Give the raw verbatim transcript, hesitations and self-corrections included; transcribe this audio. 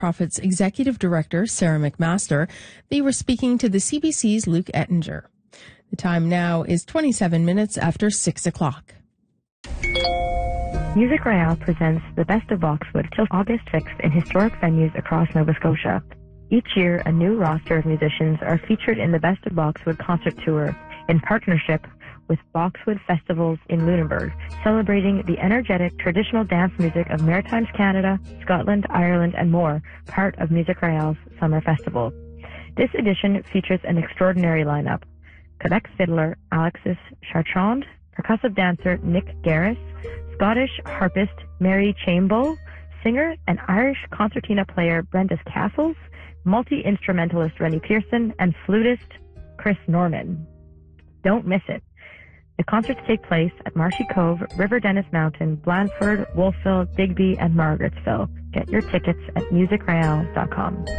Profit's executive director, Sarah McMaster. They were speaking to the C B C's Luke Ettinger. The time now is twenty-seven minutes after six o'clock. Music Royale presents the Best of Boxwood till August sixth in historic venues across Nova Scotia. Each year, a new roster of musicians are featured in the Best of Boxwood concert tour in partnership with Boxwood Festivals in Lunenburg, celebrating the energetic traditional dance music of Maritimes Canada, Scotland, Ireland, and more, part of Music Royale's Summer Festival. This edition features an extraordinary lineup. Quebec fiddler Alexis Chartrand, percussive dancer Nick Garris, Scottish harpist Mary Chambo, singer and Irish concertina player Brendas Castles, multi-instrumentalist Rennie Pearson, and flutist Chris Norman. Don't miss it. The concerts take place at Marshy Cove, River Dennis Mountain, Blandford, Wolfville, Digby, and Margarettsville. Get your tickets at music royale dot com.